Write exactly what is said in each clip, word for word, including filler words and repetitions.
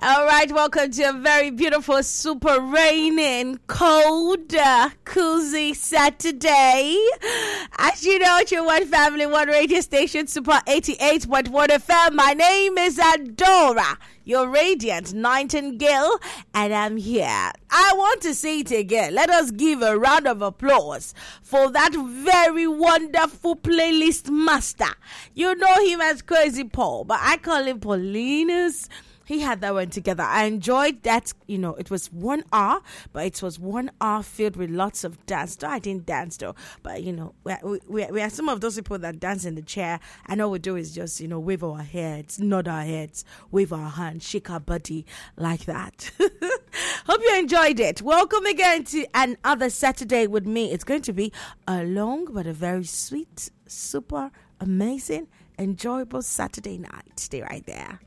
All right, welcome to a very beautiful, super raining, cold, uh, cozy Saturday. As you know, it's your One Family, One Radio Station, Super eighty-eight point one F M. My name is Adora, your radiant nightingale, and I'm here. I want to say it again. Let us give a round of applause for that very wonderful playlist master. You know him as Crazy Paul, but I call him Paulinus. He had that one together. I enjoyed that. You know, it was one hour, but it was one hour filled with lots of dance. Though I didn't dance though, but you know, we, we, we are some of those people that dance in the chair, and all we do is just, you know, wave our heads, nod our heads, wave our hands, shake our body like that. Hope you enjoyed it. Welcome again to another Saturday with me. It's going to be a long but a very sweet, super amazing, enjoyable Saturday night. Stay right there.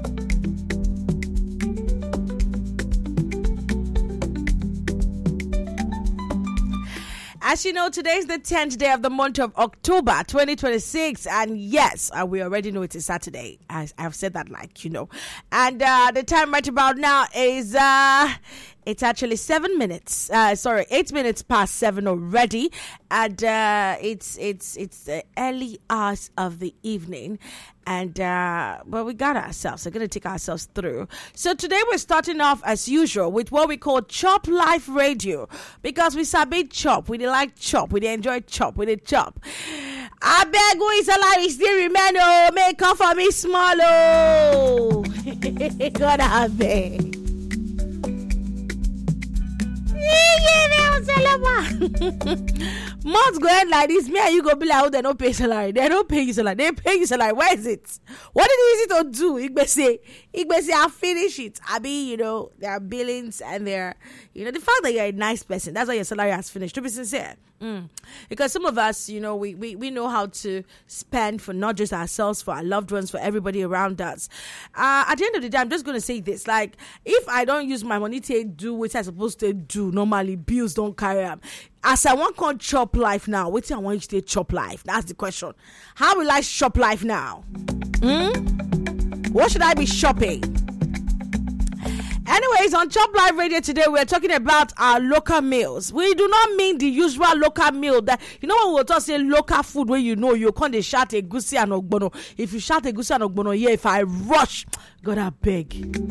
As you know, today is the tenth day of the month of October twenty twenty-six, and yes, uh, we already know it is Saturday. I, I've said that, like, you know. And uh, the time right about now is uh, it's actually seven minutes. Uh, sorry, eight minutes past seven already, and uh, it's it's it's the early hours of the evening. And, uh, but we got ourselves. We're going to take ourselves through. So today we're starting off as usual with what we call Chop Life Radio. Because we sabi chop. We like chop. We enjoy chop. We did chop. I beg we is alive. Still remember, oh, make up for me small, oh. God, I beg. Months go ahead like this. Me and you go be like, oh, they don't pay salary. They don't pay you salary. They pay you salary. Where is it? What did you use it to do? Igbe say, Igbe say, I'll finish it. I mean, you know, there are billings and there, you know, the fact that you're a nice person, that's why your salary has finished. To be sincere. Mm. Because some of us, you know, we, we, we know how to spend for not just ourselves, for our loved ones, for everybody around us. Uh, at the end of the day, I'm just going to say this. Like, if I don't use my money to do what I'm supposed to do, normally bills don't carry up. As I want to chop life now, what I want you to chop life? That's the question. How will I shop life now? Hmm? What should I be shopping? Anyways, on Chop Live Radio today, we're talking about our local meals. We do not mean the usual local meal that, you know, when we'll talk say local food where you know you can't shout a goosey and ogbono. If you shout a goosey and ogbono, yeah, if I rush, God, I beg.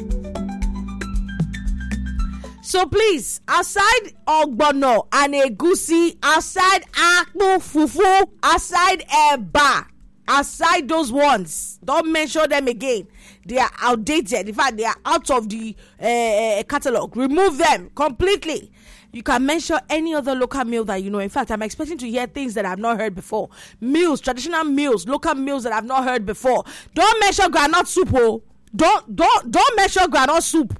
So please, outside ogbono and a goosey, outside akpu fufu, outside eba, aside those ones, don't mention them again. They are outdated. In fact, they are out of the uh, catalog. Remove them completely. You can mention any other local meal that you know. In fact, I'm expecting to hear things that I've not heard before. Meals, traditional meals, local meals that I've not heard before. Don't mention groundnut soup. Oh, don't don't don't mention groundnut soup.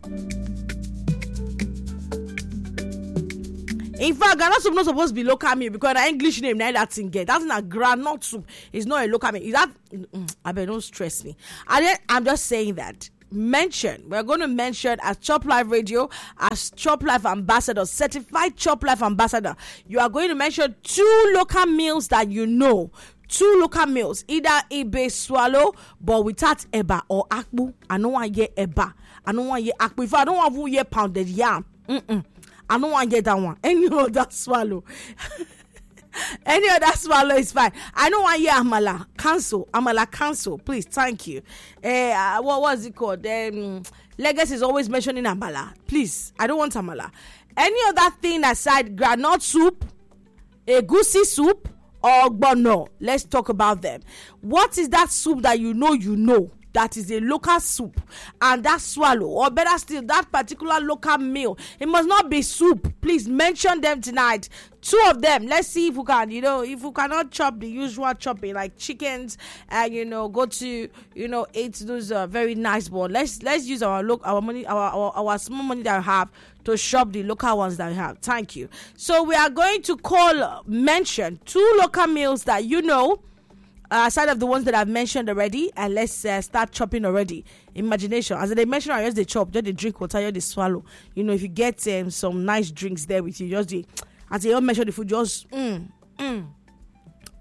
In fact, groundnut soup not supposed to be local meal because the English name now that thing get. That's not groundnut soup. It's not a local meal. Is that? I bet don't stress me. I I'm just saying that. Mention. We're going to mention as Chop Life Radio, as Chop Life Ambassador, certified Chop Life Ambassador. You are going to mention two local meals that you know. Two local meals, either Ibe swallow, but without eba or akpu. I don't want to get eba. I don't want to get akpu. If I don't want to get pounded yam, mm-mm. I don't want to get that one. Any other swallow. Any other swallow is fine. I don't want to hear amala. Cancel. Amala cancel. Please. Thank you. Uh, what was it called? Um, Legacy is always mentioning amala. Please. I don't want amala. Any other thing aside groundnut soup, a goosey soup, or ogbono. Let's talk about them. What is that soup that you know you know? That is a local soup, and that swallow, or better still, that particular local meal. It must not be soup. Please mention them tonight. Two of them. Let's see if we can, you know, if we cannot chop the usual chopping like chickens, and you know, go to, you know, eat those uh, very nice ones. Let's let's use our look, our money, our, our our small money that we have to shop the local ones that we have. Thank you. So we are going to call uh, mention two local meals that you know. Uh, aside of the ones that I've mentioned already, and let's uh, start chopping already. Imagination. As they mention, I just they chop, just they drink water, just they swallow. You know, if you get um, some nice drinks there with you, just the, as they all mention the food, just mm, mm.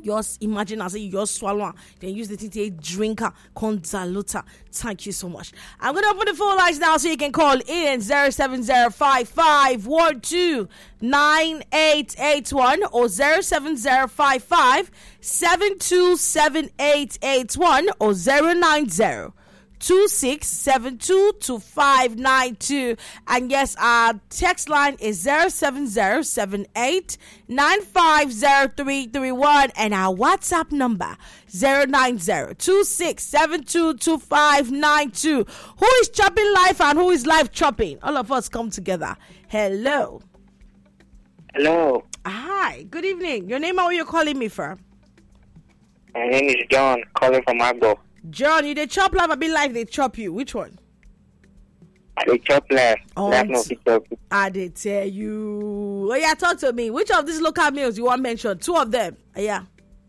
Yours, imagine I say you just swallow, then use the thing to drink conzaluta. Thank you so much. I'm gonna open the phone lines now so you can call in zero seven zero five five one two nine eight eight one or zero seven zero five five seven two seven eight eight one or zero nine zero two six seven two two five nine two. And yes, our text line is zero seven zero seven eight nine five zero three three one, and our WhatsApp number zero nine zero two six seven two two five nine two. Who is chopping life and who is life chopping? All of us come together. Hello. Hello. Hi. Good evening. Your name and where you're calling me from? My name is John, calling from Agbo. John, you they chop life or be life they chop you? Which one? They chop life. Oh, Life no fit chop. I did tell you. Oh yeah, talk to me. Which of these local meals you want mentioned? Two of them. Oh, yeah.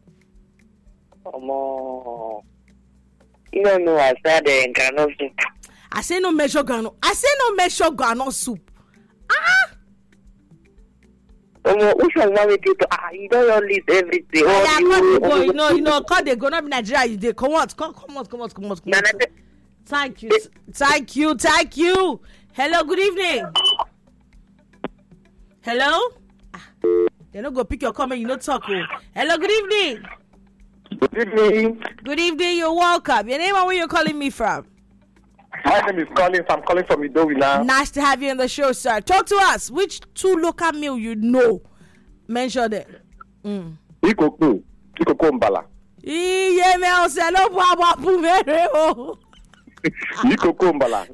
Um, you don't know I said the granola soup. I say no measure granola. I say no measure granola soup. Ah. Um, which one want me to? Ah, you don't all eat everything. Oh, yeah, you, you, oh, you know, you know, call they go not be Nigeria. You they come out, come, come out, come out, come out, come Nah, out. nah, nah. Thank you, thank you, thank you. Hello, good evening. Hello. Ah, they don't go pick your comment. You know talk. Oh. Hello, good evening. Good evening. Good evening. You're welcome. Your name and where you're calling me from? My name is Collins. I'm calling from Idowi now. Nice to have you on the show, sir. Talk to us. Which two local meal you know? Mention it. Mm. Ikoko. Ikoko Mbala. Iye me o se lo po abo pu mere o. Ikoko Mbala.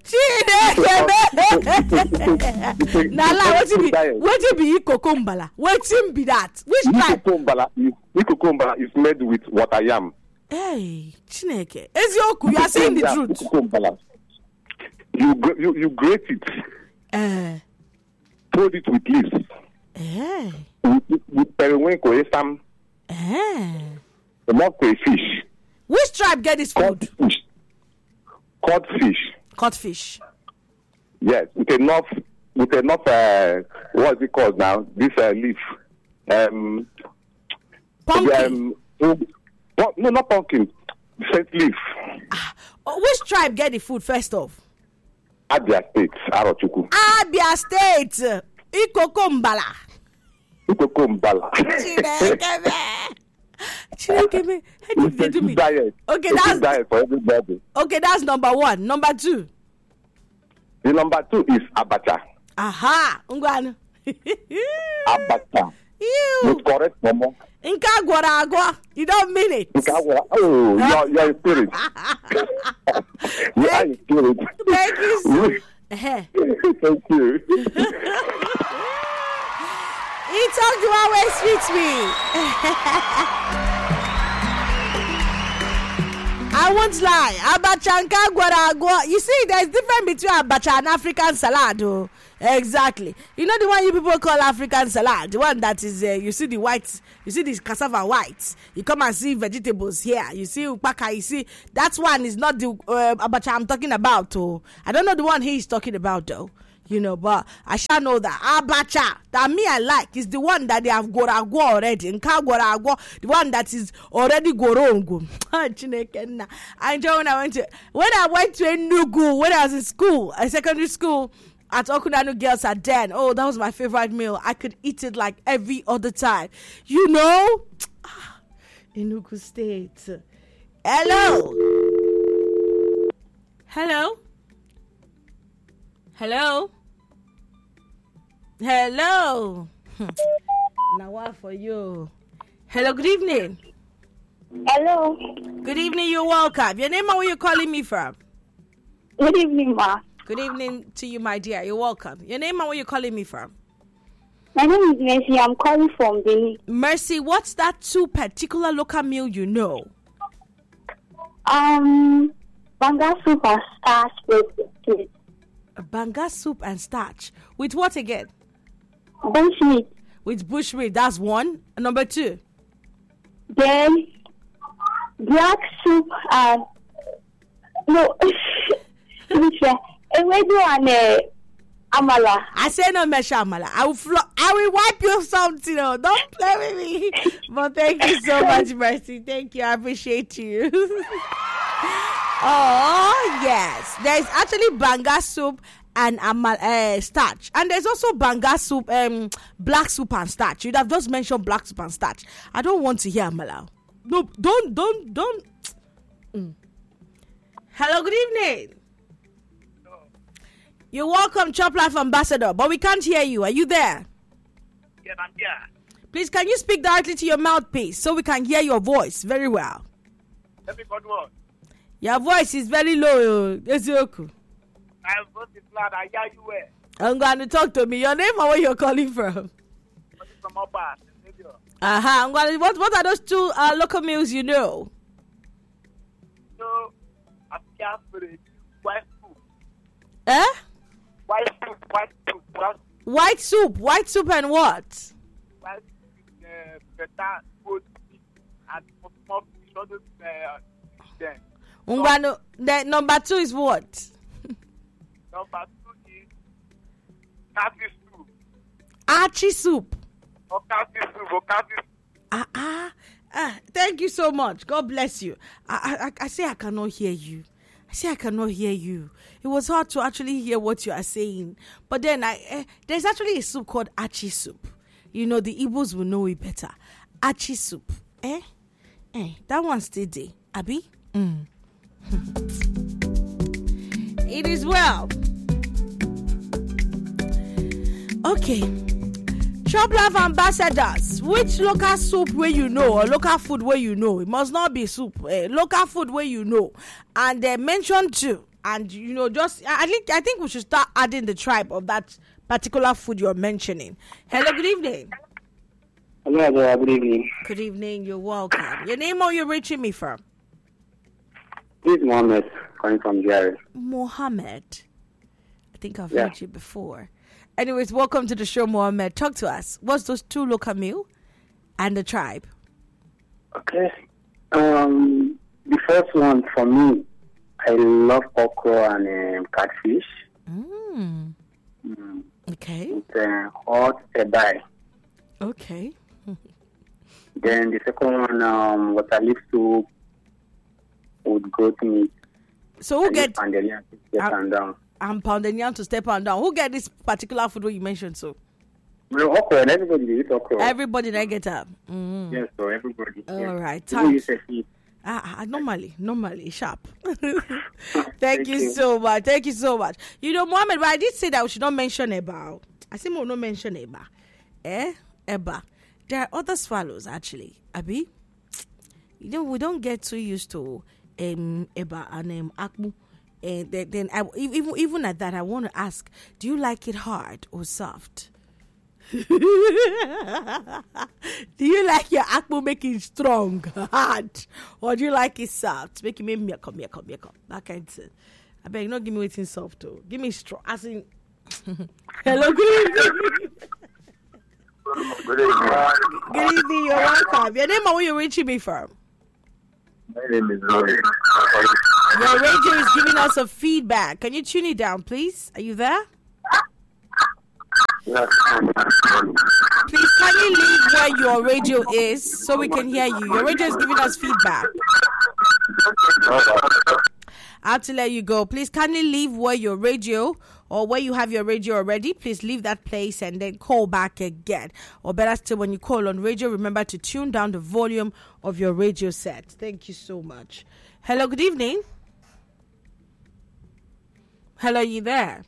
Na la wetin be wetin be Ikoko Mbala? Wetin be that? Which type? Ikoko Mbala is Ikoko Mbala is made with water yam. Hey, Chineke. Ezioku, you are saying the Yeah, truth. Ikoko Mbala. You gr- you you grate it. Eh. Put it with leaves. Eh. With, with periwinkle, esam, Eh. more crayfish, Which tribe get this cod food? fish, cod fish. Codfish. Yes, with enough with enough uh, what is it called now? This uh, leaf. Um, Pumpkin. Um, oh, no, not pumpkin. Scent leaf. Oh, which tribe get the food first off? Abia State, Arochukwu. Abia State. Ikoko Mbala. Ikoko Mbala. Chineke me. Chineke me. How did they do me? Diet. Okay, It's a that's diet for everybody. okay. That's number one. Number two. The number two is abacha. Aha. Ungwanu. Abacha. You. With correct momo. Inka gwara agwa. You don't mean it. Oh, you're, you're a spirit. You are a spirit. Thank you. So. Eh. Thank you. He talk you always treats me. I won't lie. Abacha nka gwara agwa. You see, there's difference between abacha and African salad. Oh. Exactly. You know the one you people call African salad, the one that is uh, you see the white, you see the cassava white. You come and see vegetables here. You see upaka. You see that one is not the uh, abacha I'm talking about. Oh, I don't know the one he is talking about though. You know, but I shall know that abacha that me I like is the one that they have goragwa already. Nka goragwa, the one that is already gorongo. I enjoy when I went to when I went to Enugu when I was in school, a secondary school. At Okunanu Girls at Den. Oh, that was my favorite meal. I could eat it like every other time. You know? Enugu State. Hello? Hello? Hello? Hello? Now what for you? Hello, good evening. Hello. Good evening, you're welcome. Your name and where you calling me from? Good evening, ma. Good evening to you, my dear. You're welcome. Your name and where you calling me from? My name is Mercy. I'm calling from Benin. Mercy, what's that two particular local meal you know? Um, banga soup and starch with A banga soup and starch. With what again? bushmeat. With bushmeat. That's one. Number two. Then black soup and no, which one? Ewedu and uh, Amala. I say no mention amala. I will flo- I will wipe you something. Oh. Don't play with me. But thank you so much, Mercy. Thank you. I appreciate you. Oh, yes. There's actually banga soup and amal uh, starch. And there's also banga soup, um, black soup and starch. You'd have just mentioned black soup and starch. I don't want to hear amala. No, don't, don't, don't. Mm. Hello, good evening. You're welcome, Chop Life Ambassador, but we can't hear you. Are you there? Yeah, I'm here. Please, can you speak directly to your mouthpiece so we can hear your voice very well? Everybody what? Your voice is very low. Ezioku. I'm from the flat. I hear you well. I'm going to talk to me. Your name or where you're calling from? From Oba. Uh-huh. I'm going to, what, what are those two uh, local meals you know? So, I'm here for the white soup. Eh? White soup, white soup, white soup. White soup. White soup and what? White soup with uh, better food and small fish. All those uh, then. Ungwano, the number two is what? Number two is catfish soup. Archie soup. Or catfish soup, or catfish soup. Ah, ah, ah. Thank you so much. God bless you. I, I, I say I cannot hear you. I say I cannot hear you. It was hard to actually hear what you are saying. But then I, eh, there's actually a soup called Archie soup. You know, the Igbos will know it better. Archie soup. Eh? Eh, that one's still there. Abi? Mm. It is well. Okay. Chop Life Ambassadors. Which local soup where you know or local food where you know? It must not be soup. Eh, local food where you know. And they mentioned too. And you know, just I think I think we should start adding the tribe of that particular food you're mentioning. Hello, good evening. Hello, good evening. Good evening. You're welcome. Your name or you're reaching me from? This is Mohammed calling from Jerry. Mohammed. I think I've Yeah. heard you before. Anyways, welcome to the show, Mohammed. Talk to us. What's those two local meal and the tribe? Okay. Um, the first one for me, I love okra and um, catfish. Mm. Mm. Okay. With uh, hot ebai. Okay. Then the second one, um, water leaf soup with goat meat. So who and get pounded yam to step Uh, and down. and pounded yam to step on down? Who get this particular food where you mentioned? So Well, okra, everybody eat okra. everybody that get up. Mm. Yes, so everybody. All yes. right. People Thank- use a feed. Ah, ah, normally, normally, sharp. Thank, Thank you, you. so much. Thank you so much. You know, Mohammed, but I did say that we should not mention about. I say we will not mention Eba. Eh? Eba. There are other swallows, actually. Abi? You know, we don't get too used to um, Eba and um, Akmu. And then, then I, even, even at that, I want to ask, do you like it hard or soft? Do you like your akpu making strong, hard, or do you like it soft, making me milk up, milk up, milk up, that kind of thing? I beg, not give me waiting soft though. Give me strong. As in, hello, good evening. Good evening. Good evening. You're welcome. Your name and where you're reaching me from? My name is Roy. Your radio is giving us a feedback. Can you tune it down, please? Are you there? Yes. Please, can you leave where your radio is so we can hear you? Your radio is giving us feedback. I have to let you go. Please kindly leave where your radio or where you have your radio already. Please leave that place and then call back again. Or better still, when you call on radio, remember to tune down the volume of your radio set. Thank you so much. Hello, good evening. Hello, you there?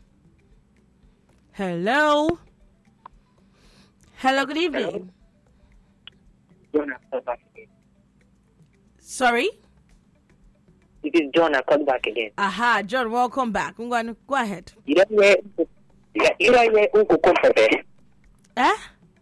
Hello. Hello, good evening. John, I called back again. Sorry? It is John, I called back again. Aha, John, welcome back. I'm going to go ahead. You don't wear, you don't wear Uncle Kumpepe. Eh?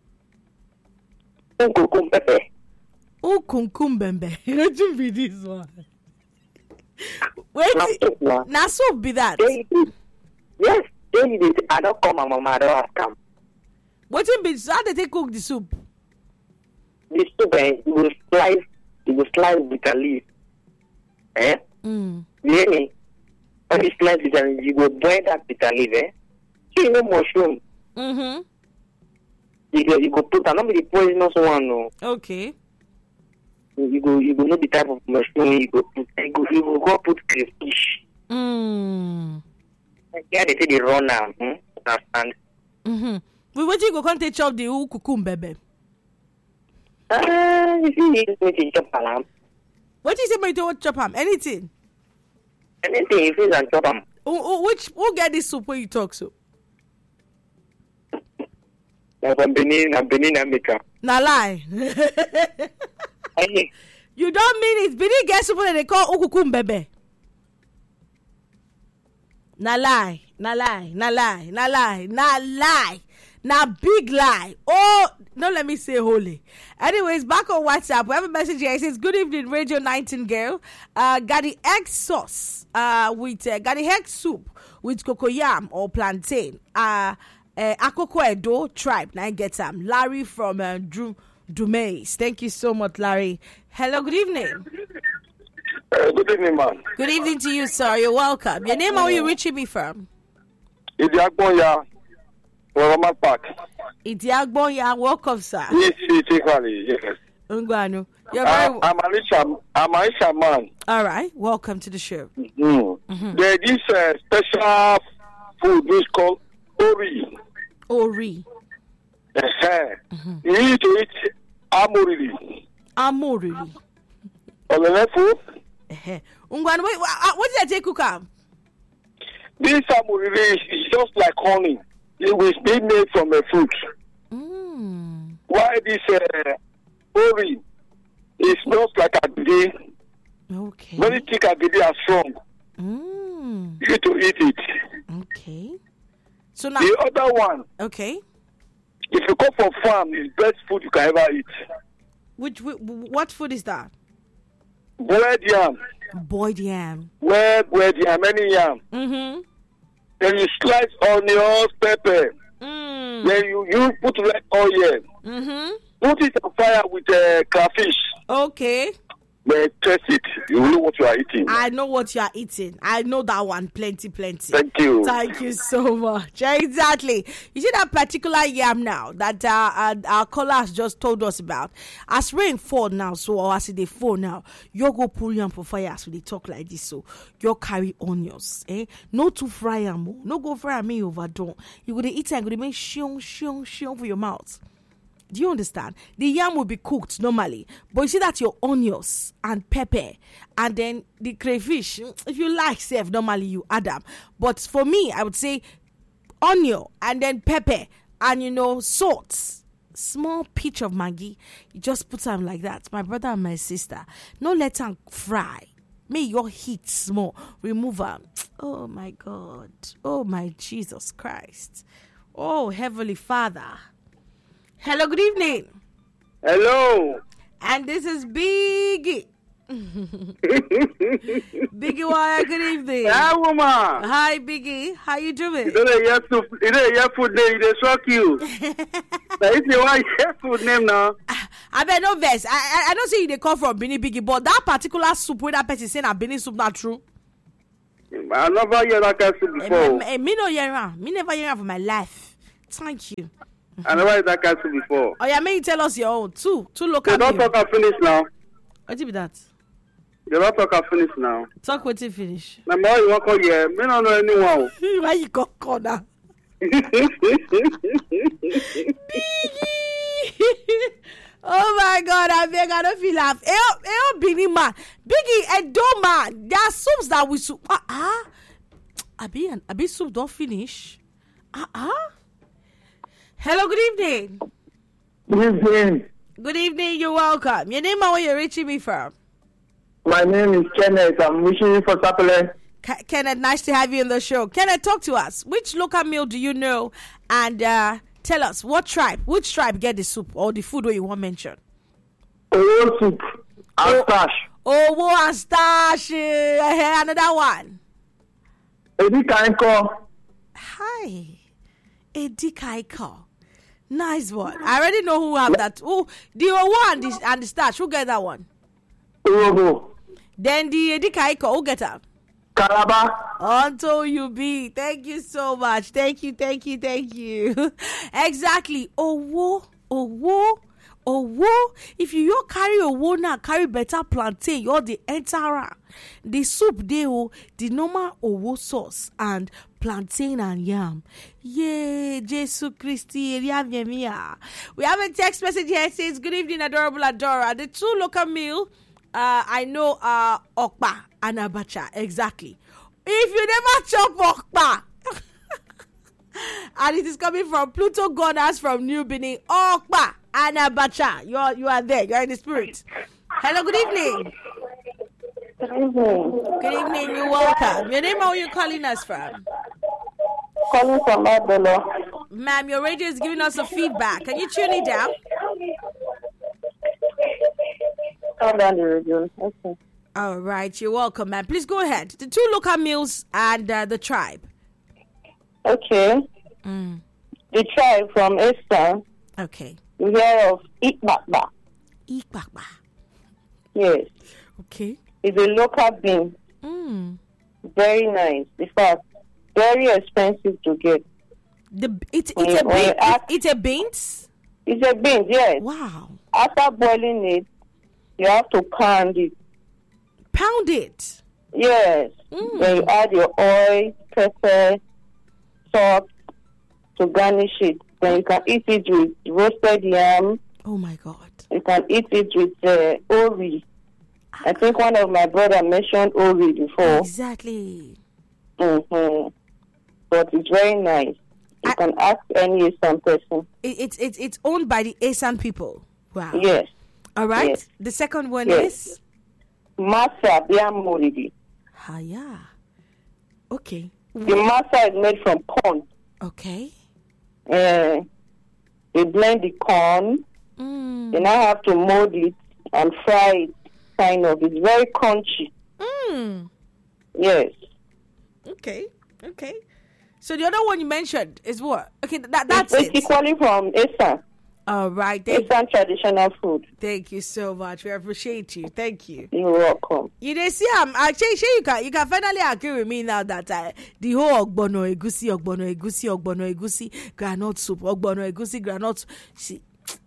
Uncle Kumpepe. Oh, kunkumbembe. What do be this one? Wait, No. now soup be that. Yes, they did. I don't come, my mama, I don't have come. What do be? How did they cook the soup? The soup, eh, you will slice, you will slice bitter leaf. Eh? Mm. You hear me? When you slice bitter leaf, you will boil that bitter leaf, eh? you know mushroom. Mm-hmm. You go, you go put am, not be the poisonous one, no. Okay. You go, you go know the type of mushroom you go put. You go, you go go put crayfish. Mm. Yeah, they say they run now. Hmm? Understand? Mm-hmm. We what you go come take chop the ukukum bebe. Ah, you see, you need to chop am. What is it make you chop am? Anything? Anything you feel and chop am. Who, who, which who get this soup when you talk so? Na from Benin, na Benin, America. Na lie. Hey, You don't mean it. Benin get soup that they call ukukum bebe. Na lie, na lie, na lie, na lie, na lie, na big lie. Oh, don't let me say holy. Anyways, back on WhatsApp, we have a message here. It says, "Good evening, Radio Nightingale. Uh, got the egg sauce uh, with uh, got the egg soup with cocoyam or plantain. Uh, uh, Akoko Edo tribe. Now get them. Larry from uh, Dru- Dumays. Thank you so much, Larry. Hello, good evening. Uh, good evening, man. Good evening to you, sir. You're welcome. Your name, how are you reaching me from? Idi Agbonya, Roman Park. Idiagbonya, welcome, sir. Yes, physically, yes. Ungwanu. You're I, very I'm Anisha, I'm Anisha man. all right. Welcome to the show. Mm. Mm-hmm. There is a special food which is called Ori. Ori. Uh-huh. Mm-hmm. You need to eat amorili. Amoriri. On the left foot, Uh-huh. Ungwanu, wait, what, what did I take cook up? this amorili is just like honey. It was being made from a fruit. Mm. Why this uh, Ori is just like agidi, Okay. very thick agidi and strong. Mm. You need to eat it. Okay. So now, The other one, okay. if you go for farm, is best food you can ever eat. Which, wh- what food is that? Bread yam, Boiled yam. well, bread yam, any yam. Mm-hmm. Then you slice onions, pepper. Mm. Then you, you put red oil. Mm-hmm. Put it on fire with uh, crayfish. Okay. Then taste it. You will know what you are eating. I know what you are eating. I know that one. Plenty, plenty. Thank you. Thank you so much. Exactly. You see that particular yam now that uh, uh, our caller has just told us about. As rain fall now, so or as they fall now, you go pull yam for fire as we talk like this. So you carry onions, eh? No to fry yam, oh. No go fry me overdone. You go to eat and go to make shion shion shion for your mouth. Do you understand? The yam will be cooked normally, but you see that your onions and pepper and then the crayfish, if you like, self normally you add them. But for me, I would say onion and then pepper and you know salt, small pinch of Maggi. You just put them like that. My brother and my sister, no let them fry. May your heat small. Remove them. Oh my God. Oh my Jesus Christ. Oh Heavenly Father. Hello, good evening. Hello. And this is Biggie. Biggie Wire, good evening. Yeah, woman. Hi, Biggie. How you doing? You don't hear food, you don't hear food name, they shock you. But if you want hear food name now. I bet no verse. I, I I don't say they come from Benin Biggie, but that particular soup where that person saying a Benin soup not true. I never hear that kind of soup Eh, before. me, eh, me no hear am. Me never hear am for my life. Thank you. I never heard that kind of soup before. Oh yeah, may you tell us your own. Two. Two local They don't meal. talk and finish now. What be that? They don't talk and finish now. Talk what you finish. My mom, you want to call here? Me don't know anyone. Why you got corner? Oh my God, I beg, I don't feel laugh. Eh, eh, Benin man, Biggie, Edo man. There are soups that we soup. Ah, ah. Abi, and Abi soup don't finish. Ah, ah. Hello, good evening. Good evening. Good evening, you're welcome. Your name and where you're reaching me from? My name is Kenneth. I'm wishing you for supper. Ke- Kenneth, nice to have you in the show. Kenneth, talk to us. Which local meal do you know? And uh, tell us, what tribe, which tribe get the soup or the food where you want mention? Owo soup. And stash. Oh, wo and stash. eh, Another one. Edi Kanko. Hi. Edikaiko. Nice one. I already know who have that. Oh, the Owo and the, and the stash. Who get that one? Urobo. Then the Edikaiko. Who get that? Calabar. Until you be. Thank you so much. Thank you, thank you, thank you. Exactly. Owo, owo, owo. If you you carry owo now, carry better plantain, you're the entire. The soup they the normal owo sauce and plantain and yam. Yay, Jesus Christi. We have a text message here. It says, good evening, adorable Adora. The two local meal, uh, I know uh, okpa and abacha. Exactly. If you never chop okpa, and it is coming from Pluto Gunners from New Benin, okpa and abacha. You are, you are there. You are in the spirit. Hello, good evening. Good evening. Good evening, you're welcome. Your name, where are you calling us from? Calling from Abelo. Ma'am, your radio is giving us a feedback. Can you tune it down? Turn down the radio. Okay. All right, you're welcome, ma'am. Please go ahead. The two local meals and uh, the tribe. Okay. Mm. The tribe from Eastern. Okay. We hear of Ikbakba. Ikbakba. Yes. Okay. It's a local bean. Mm. Very nice. In fact, very expensive to get. The it's When it's a you- when bean. you ask- It's a beans. It's a bean, yes. Wow. After boiling it, you have to pound it. Pound it. Yes. Mm. Then you add your oil, pepper, salt to garnish it. Then you can eat it with roasted yam. Oh my God. You can eat it with uh, ori. I think one of my brother mentioned ori before. Exactly. Mm-hmm. But it's very nice. You I- can ask any Eastern person. It, it's it's it's owned by the Asan people. Wow. Yes. All right. Yes. The second one Yes. is Masa biamuridi. Haya. Okay. The masa is made from corn. Okay. Uh, they blend the corn. Mm. They now have to mold it and fry it. Kind of. It's very crunchy. Mm. Yes. Okay. Okay. So the other one you mentioned is what? Okay, that that's it's it. equally from Eastern. All right. Thank, Eastern traditional food. thank you so much. We appreciate you. Thank you. You're welcome. You dey see, I'm actually sure you can you can finally agree with me now that uh, the whole ogbono egusi, ogbono egusi, ogbono egusi, granite soup, ogbono egusi, granite. soup. See,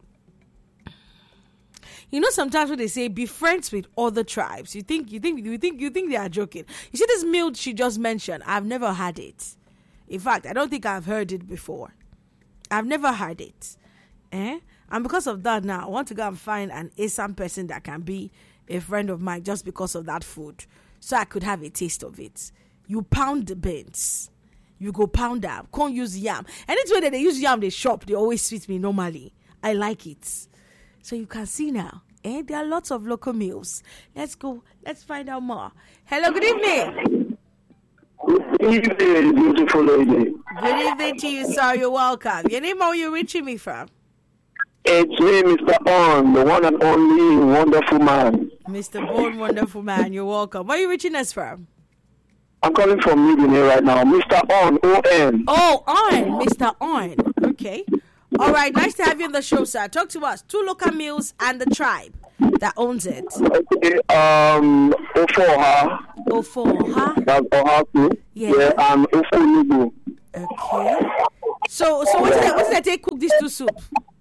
you know, sometimes when they say be friends with other tribes, you think you think you think you think they are joking. You see this meal she just mentioned. I've never had it. In fact, I don't think I've heard it before. I've never heard it. Eh? And because of that now, I want to go and find an Asan person that can be a friend of mine just because of that food. So I could have a taste of it. You pound the beans. You go pound them. Can't use yam. Anytime that they use yam, they shop. They always sweet me normally. I like it. So you can see now. Eh? There are lots of local meals. Let's go. Let's find out more. Hello, good evening. Good evening, beautiful lady. Good evening to you, sir. You're welcome. Your name, where are you reaching me from? It's me, Mister On, the one and only wonderful man. Mister Born, wonderful man. You're welcome. Where are you reaching us from? I'm calling from New Benin right now. Mister On, O N. Oh, On. Mister On. Okay. All right. Nice to have you on the show, sir. Talk to us. Two local meals and the tribe that owns it. Okay, um, Ofoha. Oh, for huh? That's Ohaku. Yeah. Yeah, and Ofonibu. Okay. So, so what is it? What is it take cook these two soup?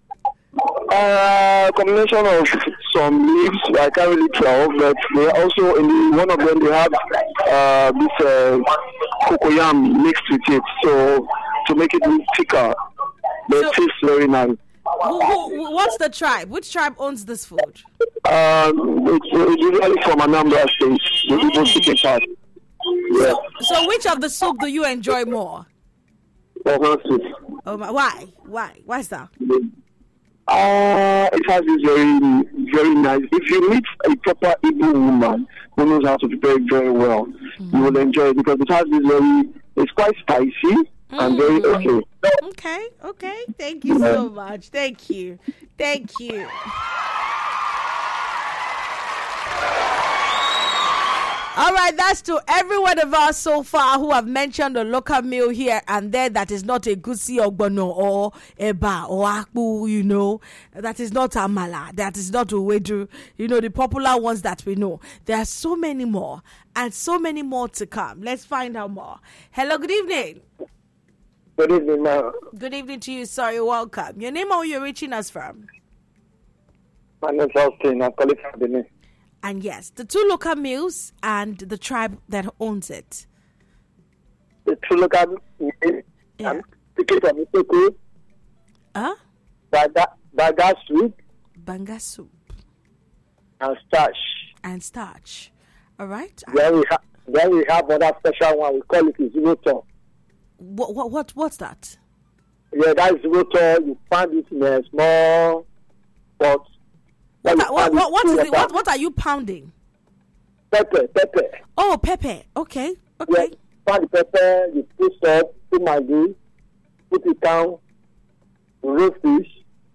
Uh, combination of some leaves. I can't really tell, but they also in the, one of them they have uh, this uh, cocoyam mixed with it, so to make it thicker. But So- it tastes very nice. Who, who, what's the tribe? Which tribe owns this food? Um, it's, it's usually from Anambra State. The people speaking part. Yeah. So, so which of the soup do you enjoy more? Oha soup. Oh my, why? Why? Why is that? Uh, it has this very, very nice. If you meet a proper Igbo woman who knows how to prepare it very well, mm-hmm. you will enjoy it because it has this very, it's quite spicy mm-hmm. and very okay. Okay, okay. Thank you so much. Thank you. Thank you. All right, that's to every one of us so far who have mentioned a local meal here and there that is not a gusi ogbono or eba or akpu, you know, that is not amala, that is not uwedu, you know, the popular ones that we know. There are so many more and so many more to come. Let's find out more. Hello, good evening. Good evening, ma'am. Good evening to you, sir. You're welcome. Your name or where you're reaching us from? My name is Austin. I'm calling from Benin. And yes, the two local meals and the tribe that owns it. The two local meals, Yeah. I'm speaking from Itoku, Huh? baga, baga soup, Banga soup and starch. and starch. All right. Then we, ha- then we have another special one. We call it zero ton. What, what, what, what's that? Yeah, that is zero ton. You pound it in a small pot. What, Then are, you what, pound what, what, it is in it? water. What, what are you pounding? Pepper, pepper. Oh, pepper. Okay. Yeah, Okay. pound the pepper, you put salt, put maggi, put it down, you roast fish,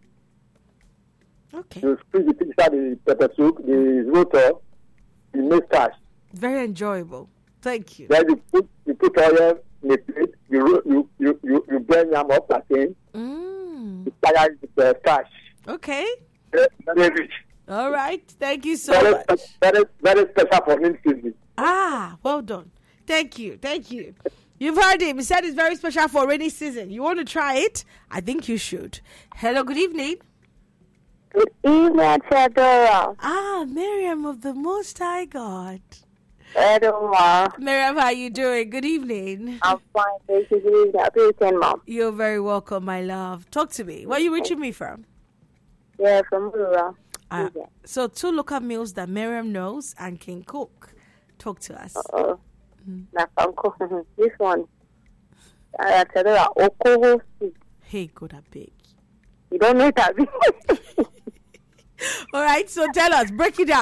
Okay. you squeeze it inside the pepper soup, the zero ton, you make starch. Very enjoyable. Thank you. Then you put you put oil in a plate. You ro- you you you, you burn yam up plantain. Mm. You fire it with the cash. Okay. Very very rich. All right. Thank you so Very much. spe- very very special for mint season. Ah, well done. Thank you. Thank you. You've heard him. He said it's very special for rainy season. You want to try it? I think you should. Hello, good evening. Good evening, Theodora. Ah, Miriam of the Most High God. Edoma. Miriam, how you doing? Good evening. I'm fine. Thank you. Good evening. Happy weekend, Mom. You're very welcome, my love. Talk to me. Where are you reaching me from? Yeah, from Rura. Ah, so two local meals that Miriam knows and can cook. Talk to us. Uh-oh. Like Uncle. This one. Uh, Theodora, Okoho soup. Hey, good a big. You don't know that. All right, so tell us, break it down.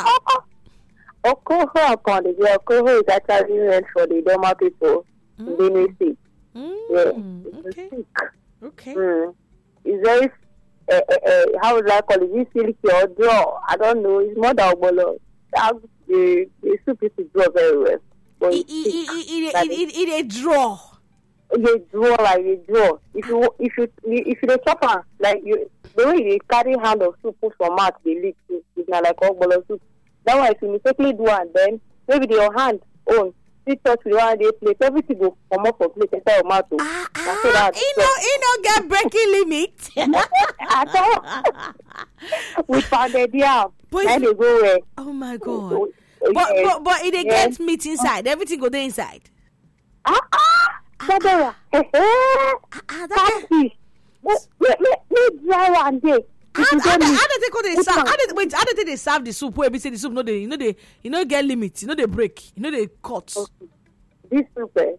Okoho upon the yeah, Okoho is actually meant for the Doma people in Benue State. Yeah. Mm, It's okay. a stick. Okay. Mm. It's very, uh, uh, uh, how would I call it? Is it silky or draw? I don't know. It's more than Ogbolo. That- The, the soup is to draw very well. But It, it's it, thick. it, it, Like it, it, it, it draw. You draw like you draw. If you if you if you dey chop am like you the way you dey carry hand of soup put for mouth dey lick soup it's not like ogbolo soup. That one if you mistakenly do am then maybe the, your hand own fit touch with one dey plate everything go comot for plate inside your mouth o. Ah, Na so ah, that he no, he no get breaking limit. at all with pounded yam But na if- dey go well. Oh my God. Oh, But, yes. but, but it dey Yes. get meat inside. Everything go there inside. ah ah Sadora Ah, ah, that catfish make make make dry am dey. How, If you how, get they- meat, how they take all the put serve? am. How they, wait, how they take they serve the soup? Where we say the soup no they, you know they, you know get limit, you know they break, you know they cut. This soup, eh,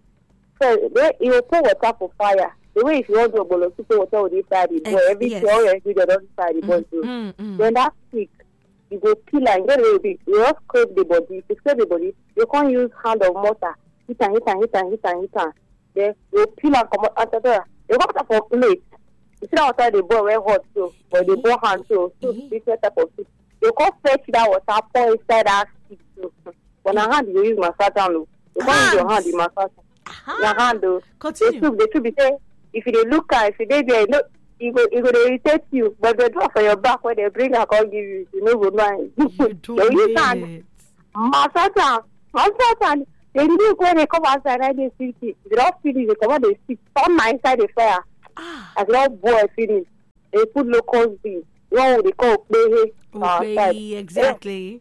so they, you will pour water for fire. The way if you want to boil soup, pour water with inside the boil. Ex- Every yes. all your ingredient on inside the boil. too. Mm, mm. Then that stick, you go peel and get rid of it. You just scrape the body. If you scrape the body, you can't use hand of mortar. Hit and hit and hit and hit and hit and. Then you peel and come out after that. You come out for plate. You see that water they boil very hot too, but they boil hand too. So different type of soup. You can't fetch that water, pour inside that stick too. But na hand you use massage hand. You can't use your hand, you massage. Your hand though. The Continue. soup, the soup be say, if you dey look at, if you dey there, look, e go, e go dey irritate you. But they draw for your back when they bring am come give you, you no go mind. You So don't you get can it. massage am, massage am. They look when they come outside, and they see it. They don't finish, they come out, they stick, turn na inside the fire. Ah, As they don't boil finish, they put locust bean. One what they call okpehe outside. okay, exactly.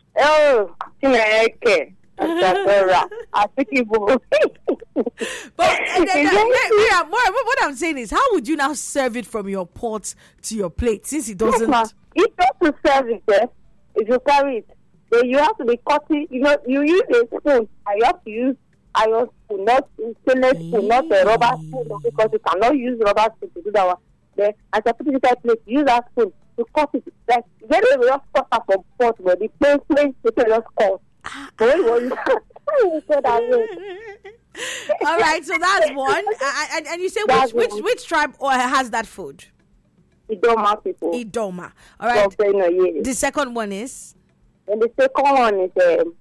Oh, Chineke. Asakora. Asikibo. But uh, the- the- Miriam, Miriam, what, what I'm saying is, how would you now serve it from your pot to your plate since it Yes, doesn't? ma. If you have to serve it, eh, if you carry it, then you have to be cutting. You know, you use a spoon, and you have to use iron spoon, not stainless spoon, not a rubber spoon, no, because you cannot use rubber spoon to do that one. Then, as you put it inside plate, use that spoon to cut it. Like, very well, just cut it from pot, but the plain, plain, you can just cut. So when you want you say that way. All right, so that's one. Uh, and, and you say which That's which one. which tribe or has that food? You don't have people. Idoma. All right. Okay, no, yes. The second one is And the second one is um,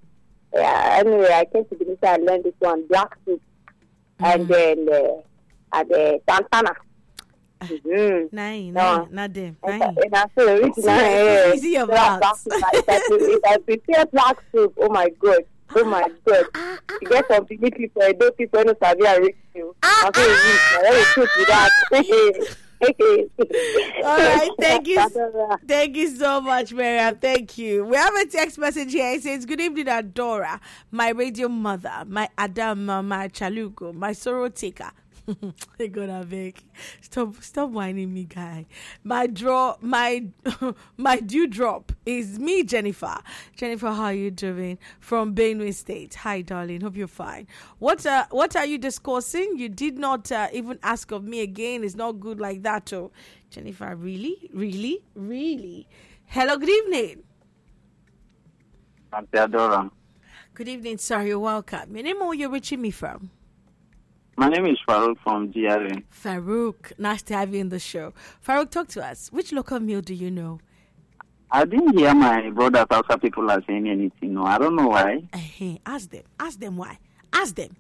Yeah, anyway, I came to Benin, I learned this one, black soup, and then uh, at the Santana. Mm-hmm. Nine, No. nine, not them. And Nine. and I feel original. See, eh, see your black mouth. soup. If I pre- if I prepare black soup, oh my god, oh my god. You get some big people, I don't people who sabi and rich you. I feel rich. I want to cook with that. All right, thank you. Thank you so much, Miriam. Thank you. We have a text message here. It says, good evening, Adora, my radio mother, my Adama, my Chalugo, my sorrow taker. Hey God, I beg. Stop, stop whining me, guy. My draw, my, my dew drop is me, Jennifer. Jennifer, how are you doing? From Benue State. Hi, darling. Hope you're fine. What, uh, what are you discussing? You did not uh, even ask of me again. It's not good like that, oh. Jennifer, really, really, really. Hello, good evening. I'm Theodora. Good evening, sir. You're welcome. Your name or you're reaching me from? My name is Farouk from G R A. Farouk, nice to have you in the show. Farouk, talk to us. Which local meal do you know? I didn't hear my brothers outside people are saying anything. No, I don't know why. Uh-huh. Ask them. Ask them why. Ask them.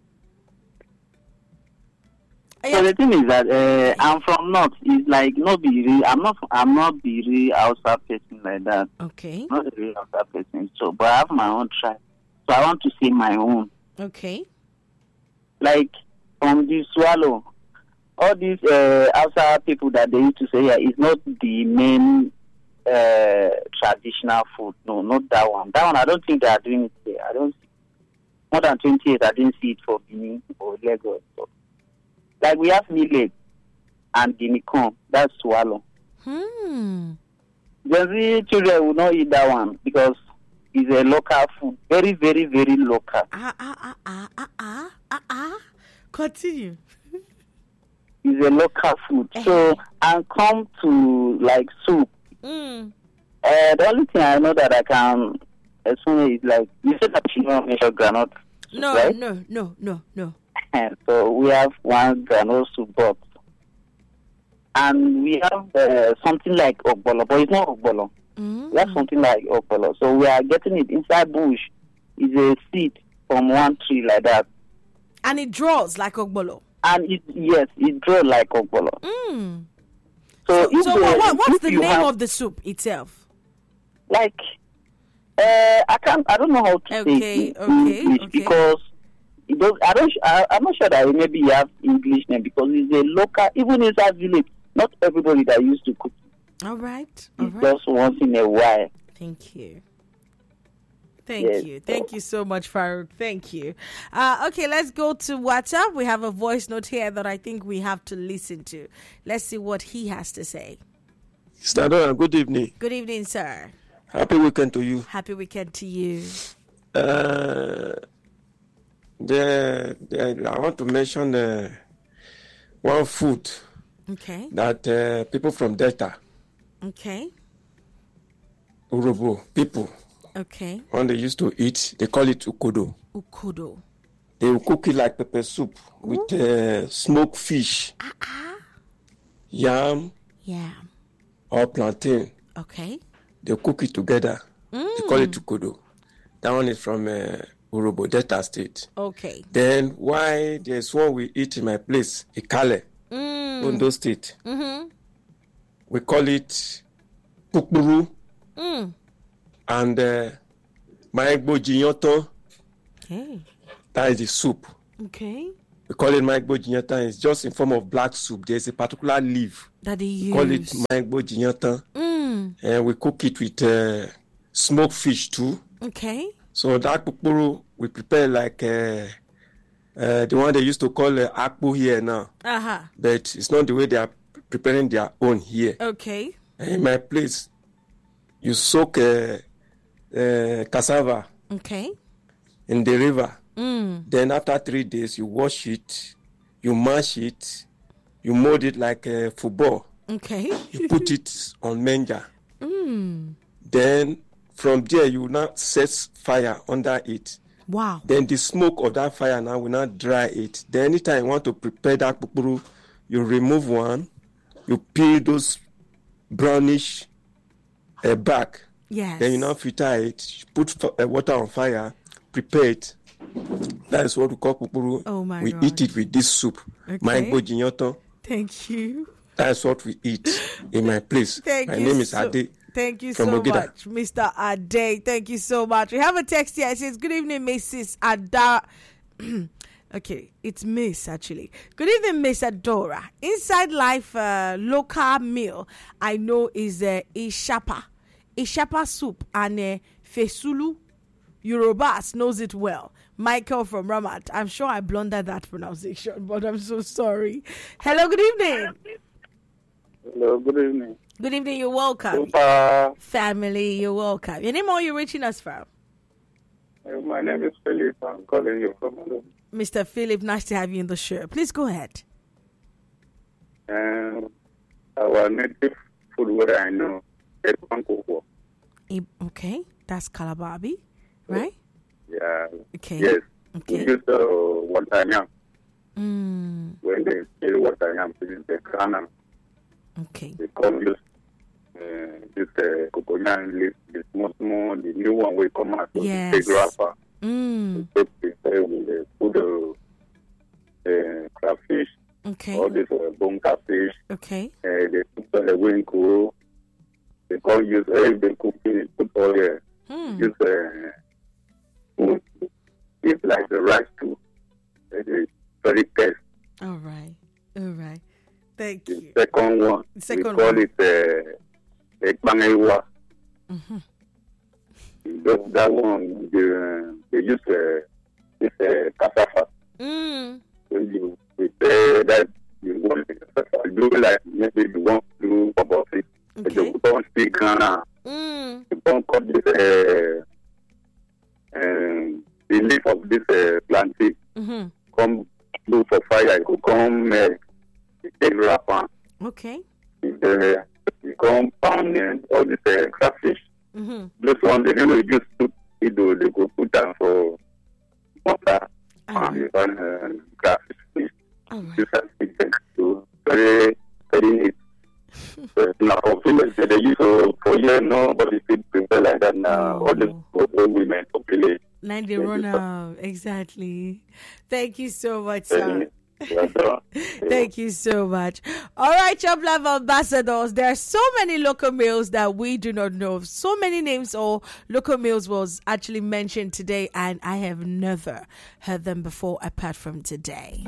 So the thing is that uh, I'm from North. It's like not be real. I'm not. I'm not the real outside person like that. Okay. Not the real outside person. So, but I have my own tribe. So I want to say my own. Okay. Like from the swallow, all these uh, outside people that they used to say, yeah, it's not the main uh, traditional food. No, not that one. That one, I don't think they are doing it there. I don't. More than twenty years, I didn't see it for Benin or Lagos. So, like we have millet and guinea corn. That's swallow. Hmm. The children will not eat that one because it's a local food. Very, very, very local. Ah, ah, ah, ah, ah, ah, ah, ah. Continue. It's a local food. So, and come to like soup. Mm. Uh, the only thing I know that I can explain is like, you said that you don't measure granite. No, right? no, no, no, no. And so we have one granite soup box. And we have uh, something like ogbolo, but it's not ogbolo. Mm. We have something like ogbolo. So we are getting it inside bush. It's a seed from one tree like that. And it draws like ogbolo. And it, yes, it draws like ogbolo. Mm. So, So, if so the- what, what, what's if the you name have, of the soup itself? Like, uh, I can't, I don't know how to Okay, say it in okay, English okay. because it does, I don't, I, I'm not sure that maybe you have English name because it's a local, even inside village, not everybody that used to cook. All right. All It's right. just once in a while. Thank you. Thank Yes. you. Thank you so much, Farouk. Thank you. Uh, okay, let's go to WhatsApp. We have a voice note here that I think we have to listen to. Let's see what he has to say. Stadora, good evening. Good evening, sir. Happy weekend to you. Happy weekend to you. Uh, the, the, I want to mention uh, one food Okay. that uh, people from Delta, Okay. Urobo people, Okay. when they used to eat, they call it ukodo. Ukudo. They will cook it like pepper soup with uh, smoked fish, yam, Yeah. or plantain. Okay. They cook it together. They call it ukodo. That one is from uh, Urobo, Delta State. Okay. Then why there's one we eat in my place, Ikale, Mm. Ondo State. Mm-hmm. We call it Pukburu Mm. and uh, Maegbo Jinyoto. Okay. That is the soup. Okay. We call it Maegbo Jinyoto. It's just in form of black soup. There's a particular leaf. That they use. We call it Maegbo Jinyoto. Mm. And we cook it with uh, smoked fish too. Okay. So that Pukburu, we prepare like uh, uh, the one they used to call uh, Akpu here now. Uh-huh. But it's not the way they are preparing their own here. Okay. In my place, you soak uh, uh, cassava Okay. in the river. Mm. Then after three days, you wash it, you mash it, you mold it like a football. Okay. You put it on menja. Mm. Then from there, you now set fire under it. Wow. Then the smoke of that fire now will not dry it. Then anytime you want to prepare that pupuru, you remove one, you peel those brownish uh, back. Yes. Then you now filter it, put f- uh, water on fire, prepared. That is what we call pupuru. Oh my we God. eat it with this soup. Okay. My bojinyoto. Thank you. That's what we eat in my place. Thank my you name is so- Ade. Thank you from so Ogida. much, Mister Ade. Thank you so much. We have a text here. It says, "Good evening, Missus Ada." Okay, it's Miss actually. Good evening, Miss Adora. Inside Life uh, local meal I know is uh, Ishapa, Ishapa soup and uh, Fesulu. Yorubas knows it well. Michael from Ramat. I'm sure I blundered that pronunciation, but I'm so sorry. Hello, good evening. Hello, good evening. Good evening, you're welcome. Super. Family, you're welcome. Your name or you're reaching us from? Uh, My name is Philip. I'm calling you from London. Mister Philip, nice to have you in the show. Please go ahead. Um, our native food, what I know, is pankoko. Eh, Okay, that's Calababi, right? Yeah. Okay. Yes. Okay. We use uh, water yam. Mm, When they kill water yam, they use the crana. okay. They come use uh, this uh, coconut leaf, the small, small, the new one will come out. So Yes. the big wrapper. Mm, So they say with the food, uh, uh, crayfish, okay. all this uh, bone catfish. Okay. Uh, they put on the winkle. They can't use uh, they cook it, put all the Hmm. use uh, food. It's like the rice too. It is very taste. All right. All right. Thank The you. second one, The second we call one. it uh, ekpangewa. Mm-hmm. That, that one, they, uh, they use uh, this uh, cassava. Mm, When you prepare that, you want the cassava, do like maybe you want to do about it. But okay. you don't speak Ghana. Mm, You don't cut this, uh, um, the leaf of this uh, plantain. mm-hmm. Come do for fire, you could come uh, take wrapper. Okay. Uh, you come pound and all this uh, crayfish. Mm-hmm. This one, they don't use to it, do, they go put down for water. All And you right. can uh, crayfish fish. All right. This has been to very, very neat. But now, for village, they use uh, for years, nobody can prepare like that now. All the Oh. old women populate. Nine day Thank you, run sir. out. Exactly. Thank you so much, sir. Very well done. Thank you so much. All right, Chop Life ambassadors. There are so many local meals that we do not know. So many names or local meals was actually mentioned today, and I have never heard them before apart from today.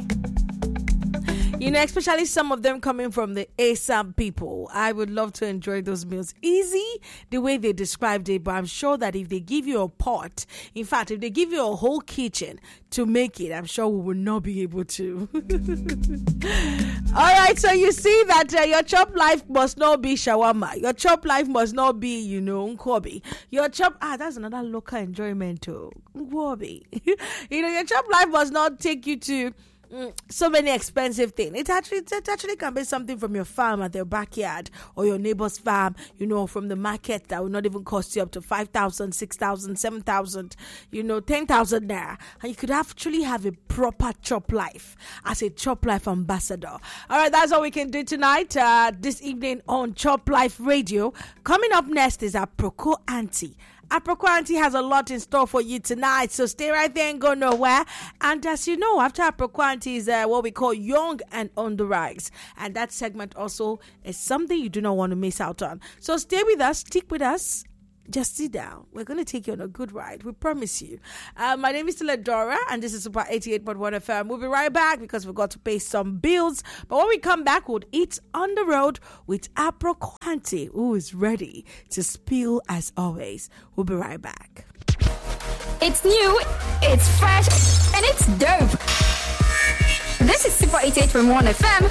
You know, especially some of them coming from the ASAP people. I would love to enjoy those meals. Easy, the way they described it, but I'm sure that if they give you a pot, in fact, if they give you a whole kitchen to make it, I'm sure we will not be able to. All right, so you see that uh, your chop life must not be shawarma. Your chop life must not be, you know, nkwobi. Your chop, ah, that's another local enjoyment too. Nkwobi. You know, your chop life must not take you to Mm, so many expensive things. It actually, it actually can be something from your farm at your backyard or your neighbor's farm, you know, from the market that will not even cost you up to five thousand, six thousand, seven thousand, you know, ten thousand there. And you could actually have a proper chop life as a chop life ambassador. All right, that's all we can do tonight, uh, this evening on Chop Life Radio. Coming up next is our Aproko Auntie. Aproko Auntie has a lot in store for you tonight, so stay right there and go nowhere. And as you know, after Aproko Auntie is uh, what we call Young and on the Rise. And that segment also is something you do not want to miss out on. So stay with us, stick with us. Just sit down. We're going to take you on a good ride. We promise you. Uh, my name is Teledora, and this is Super eighty-eight point one F M. We'll be right back because we've got to pay some bills. But when we come back, we'll eat on the road with Aproko Auntie, who is ready to spill as always. We'll be right back. It's new, it's fresh, and it's dope. This is Super eighty-eight point one F M,